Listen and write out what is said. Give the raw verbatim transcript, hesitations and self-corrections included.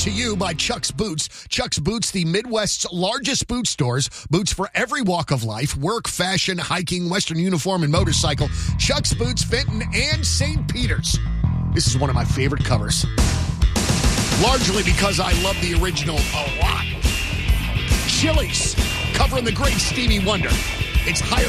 to you by Chuck's Boots. Chuck's Boots, the Midwest's largest boot stores. Boots for every walk of life. Work, fashion, hiking, Western uniform, and motorcycle. Chuck's Boots, Fenton, and Saint Peter's. This is one of my favorite covers. Largely because I love the original a lot. Chili's, covering the great Stevie Wonder. It's higher